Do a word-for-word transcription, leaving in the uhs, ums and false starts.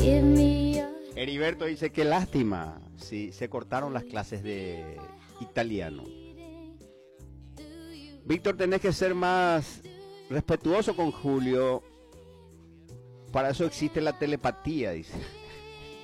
Heriberto dice que lástima, sí, se cortaron las clases de italiano. Víctor, tenés que ser más respetuoso con Julio. Para eso existe la telepatía, dice.